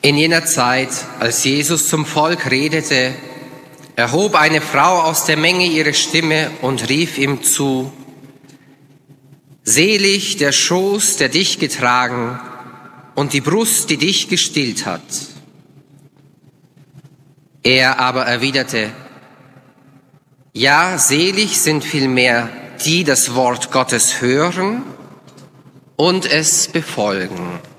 In jener Zeit, als Jesus zum Volk redete, erhob eine Frau aus der Menge ihre Stimme und rief ihm zu: Selig der Schoß, der dich getragen, und die Brust, die dich gestillt hat. Er aber erwiderte: Ja, selig sind vielmehr die das Wort Gottes hören und es befolgen.